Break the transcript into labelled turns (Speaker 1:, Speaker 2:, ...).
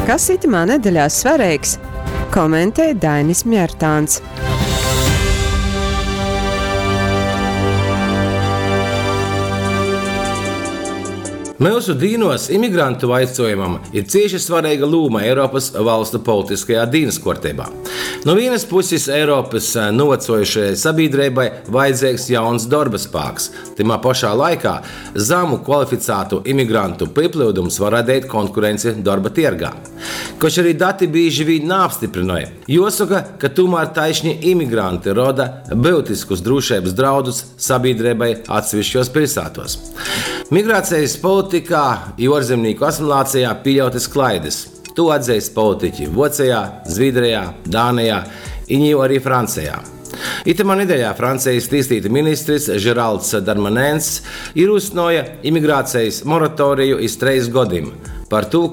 Speaker 1: Kas itamā nedēļā svarīgs? Komentē Dainis Mjērtāns.
Speaker 2: Mūsu dīnos imigrantu vaicojumam ir cieši svarīga loma Eiropas valstu politiskajā dienas kārtībā. No vienas puses Eiropas novecojušajai sabiedrībai vajadzīgs jauns darba spēks. Timā pašā laikā zemu kvalificētu imigrantu pieplūdums var radīt konkurenci darba tirgā. Koč arī dati bieži vien neapstiprināja. Jāsaka, ka tomēr taisni imigranti rada būtiskus drošības draudus sabiedrībai atsevišķos pilsētos. Migrācijas politikā un ārzemnieku asimilācijā pieļautas klaides. To atzīst politiķi Vācijā, Zviedrijā, Dānijā un arī Francijā. Itamā nedēļā Francijas tieslietu ministrs Geralds Darmanens ierosināja imigrācijas moratoriju uz 3 gadiem par to,